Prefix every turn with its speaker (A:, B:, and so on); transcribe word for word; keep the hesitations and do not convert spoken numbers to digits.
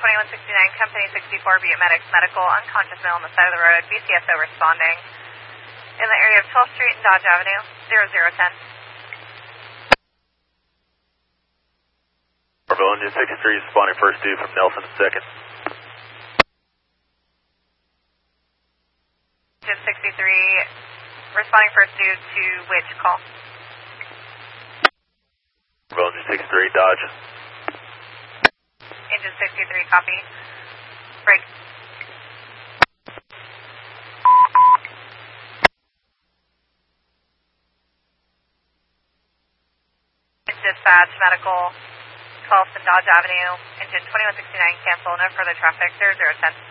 A: twenty-one sixty-nine, Company sixty-four, Butte Medics Medical, unconscious male on the side of the road, B C S O responding in the area of twelfth Street and Dodge Avenue, zero zero ten.
B: Bravo, Engine sixty-three, responding first due from Nelson, second.
A: Engine sixty-three, responding first due to which call?
B: Bravo, Engine sixty-three, Dodge.
A: Engine sixty-three, copy. Break. Dispatch, medical, twelfth and Dodge Avenue, engine twenty-one sixty-nine, cancel, no further traffic, zero zero ten.